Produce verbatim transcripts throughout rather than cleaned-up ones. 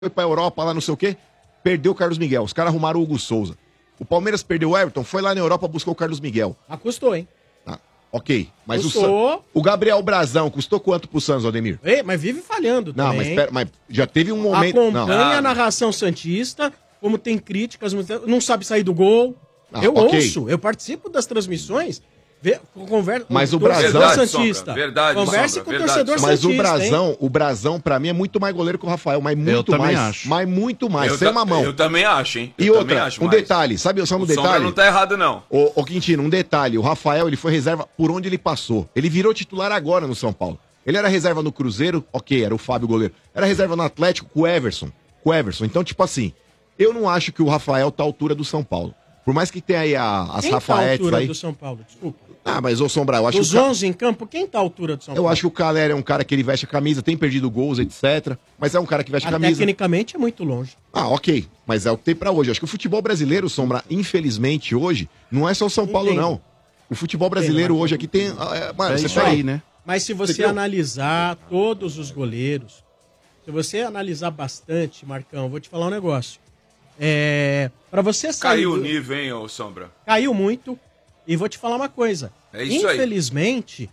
foi pra Europa, lá não sei o quê, perdeu o Carlos Miguel. Os caras arrumaram o Hugo Souza. O Palmeiras perdeu o Everton, foi lá na Europa, buscou o Carlos Miguel. Ah, custou, hein? Ah, ok, mas Custou. o, San... o Gabriel Brazão custou quanto pro Santos, Ademir? Ei, mas vive falhando Não, também. mas, pera, mas já teve um momento... Acompanha não. a narração santista, como tem críticas, não sabe sair do gol. Ah, eu ok. ouço, eu participo das transmissões, vê, conversa Mas o torcedor Brazão... santista. Verdade, Converse Sombra, com o verdade. torcedor Mas o santista, Brazão, hein? o Brazão, pra mim, é muito mais goleiro que o Rafael, mas muito também mais. acho. Mas muito mais, Eu sem ta- uma mão. Eu também acho, hein? E Eu também outra, acho um mais. detalhe, sabe, sabe um O Sombra detalhe? não tá errado, não. Ô, ô Quintino, um detalhe, o Rafael, ele foi reserva por onde ele passou. Ele virou titular agora no São Paulo. Ele era reserva no Cruzeiro, ok, era o Fábio goleiro. Era reserva no Atlético com o Everson. Com o Everson. Então, tipo assim, eu não acho que o Rafael tá à altura do São Paulo. Por mais que tenha aí a- as Quem tá à Rafaetes altura aí. do São Paulo? Desculpa. Ah, mas ô Sombra, eu acho Dos que. o Ca- onze em campo, quem tá à altura do São Eu Paulo? acho que o Calera é um cara que ele veste a camisa, tem perdido gols, etcétera. Mas é um cara que veste a Ah, camisa. tecnicamente é muito longe. Ah, ok. Mas é o que tem pra hoje. Acho que o futebol brasileiro, Sombra, infelizmente, hoje, não é só o São Paulo, Entendo. não. O futebol brasileiro Entendo, hoje aqui tem. ah, é, mano, É você isso pega- aí, né? Mas se você Entendeu? analisar todos os goleiros, se você analisar bastante, Marcão, vou te falar um negócio. É, para você sair Caiu o do- nível, hein, ô Sombra? caiu muito. E vou te falar uma coisa. É isso aí. Infelizmente,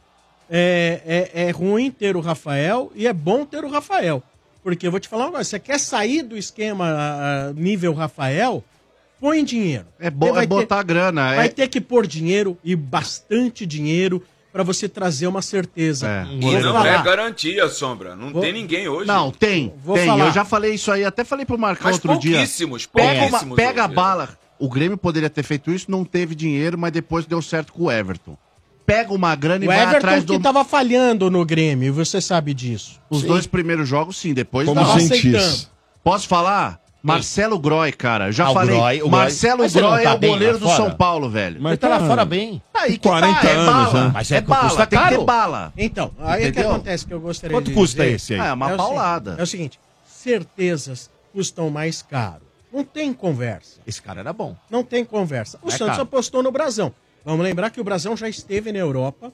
é, é, é ruim ter o Rafael e é bom ter o Rafael. Porque eu vou te falar uma coisa. Você quer sair do esquema ah, nível Rafael, põe dinheiro. É, bo Você vai é botar ter- grana. Vai É... ter que pôr dinheiro e bastante dinheiro para você trazer uma certeza. É. Vou E não falar. é garantia, Sombra. Não Vou- tem ninguém hoje. Não, tem, Vou tem. falar. Eu já falei isso aí, até falei pro Marcão Mas outro dia. pouquíssimos, Pega, uma- pouquíssimos pega a hoje. bala. O Grêmio poderia ter feito isso, não teve dinheiro, mas depois deu certo com o Everton. Pega uma grana e O vai Everton atrás que do... tava falhando no Grêmio, você sabe disso. Os Sim. dois primeiros jogos, sim. Depois Como não. cientista. Posso falar? Marcelo Groy, cara. Eu já Ah, o falei. Groy, o Groy. Marcelo Mas você não Groy tá é o bem goleiro lá do fora? São Paulo, velho. Mas tá lá fora bem. Aí que quarenta tá, é anos, bala. né? Mas é, é- bala, custa tem que ter caro? bala. Então, aí é que Entendeu? acontece que eu gostaria Quanto de custa dizer. esse aí? Ah, é uma o paulada. seguinte, é o seguinte, certezas custam mais caro. Não tem conversa. Esse cara era bom. Não tem conversa. O É Santos caro. apostou no Brasão. Vamos lembrar que o Brasão já esteve na Europa,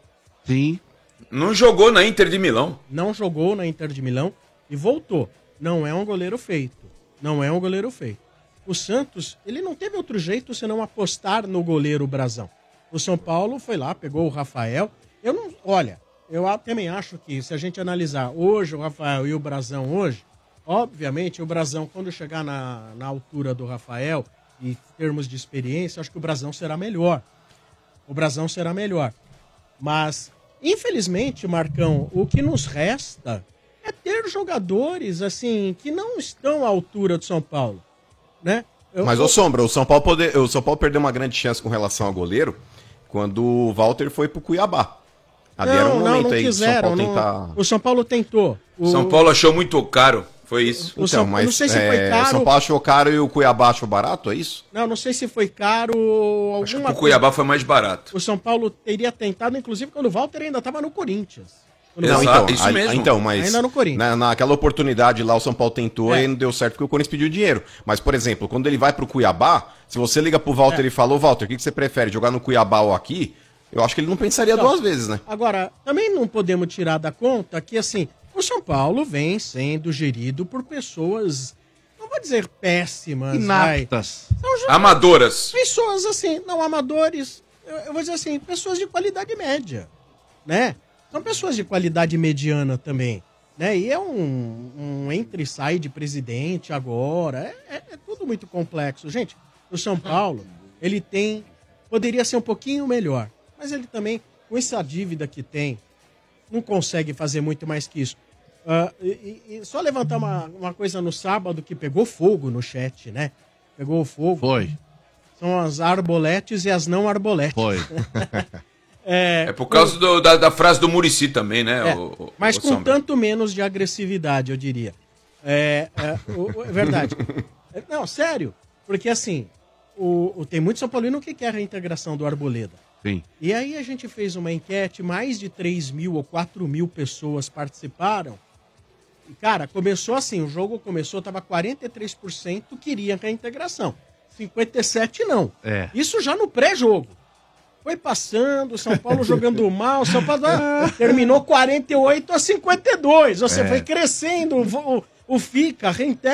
Sim. Não jogou na Inter de Milão. não jogou na Inter de Milão e voltou. Não é um goleiro feito. Não é um goleiro feito. O Santos, ele não teve outro jeito senão apostar no goleiro Brasão. O São Paulo foi lá, pegou o Rafael. Eu não, olha, eu a- também acho que se a gente analisar hoje o Rafael e o Brasão hoje, obviamente o Brasão quando chegar na, na altura do Rafael em termos de experiência, acho que o Brasão será melhor. O Brasão será melhor. Mas, infelizmente, Marcão, o que nos resta é ter jogadores, assim, que não estão à altura do São Paulo, né? Eu- Mas, ô Sombra, o São Paulo poder, o São Paulo perdeu uma grande chance com relação ao goleiro quando o Walter foi pro Cuiabá. Ali era um não, momento não aí do São quiseram. Paulo não- tentar... O São Paulo tentou. O- São Paulo achou muito caro. Foi isso. o São- Então, eu não sei se é, foi caro. o São Paulo achou caro e o Cuiabá achou barato, é isso? Não, não sei se foi caro ou Acho que alguma o Cuiabá foi mais barato. O São Paulo teria tentado, inclusive, quando o Walter ainda estava no Corinthians. Quando o Exato, Walter- então, isso a- mesmo. então, mas Ainda no Corinthians. na- naquela oportunidade lá o São Paulo tentou É. e não deu certo porque o Corinthians pediu dinheiro. Mas, por exemplo, quando ele vai pro Cuiabá, se você liga pro Walter É. e falou, Walter, o que, que você prefere, jogar no Cuiabá ou aqui? Eu acho que ele não pensaria Então, duas vezes, né? Agora, também não podemos tirar da conta que, assim, o São Paulo vem sendo gerido por pessoas, não vou dizer péssimas, vai. Inaptas. São jo- Amadoras. pessoas, assim, não amadores, eu, eu vou dizer assim, pessoas de qualidade média, né? São pessoas de qualidade mediana também, né? E é um, um entra e sai de presidente agora, é, é- é tudo muito complexo. Gente, o São Paulo, ele tem, poderia ser um pouquinho melhor, mas ele também, com essa dívida que tem, não consegue fazer muito mais que isso. Ah, e, e- e só levantar uma, uma coisa no sábado que pegou fogo no chat, né? Pegou fogo. Foi, São as arboletes e as não arboletes. foi. É, É por causa do- da, da frase do Muricy também, né? é, o- o- mas o com Sombra? tanto menos de agressividade, eu diria. É, é, o- o- é verdade. É, não, sério. Porque assim, o, o- tem muito São Paulino que quer a reintegração do Arboleda. Sim. E aí a gente fez uma enquete, mais de três mil ou quatro mil pessoas participaram. E, cara, começou assim, o jogo começou, tava quarenta e três por cento queria reintegração. cinquenta e sete por cento não. É. Isso já no pré-jogo. Foi passando, o São Paulo jogando mal, o São Paulo ah, terminou quarenta e oito a cinquenta e dois. Você É. foi crescendo, o, O Fica, reentegra